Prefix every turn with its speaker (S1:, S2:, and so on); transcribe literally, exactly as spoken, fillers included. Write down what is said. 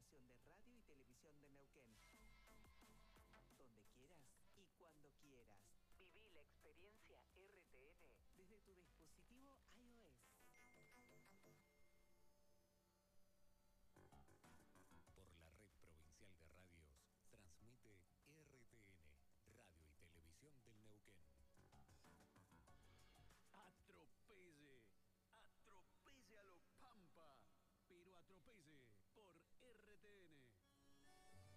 S1: programación de radio y televisión de Neuquén. Donde quieras y cuando quieras. Viví la experiencia R T N desde tu dispositivo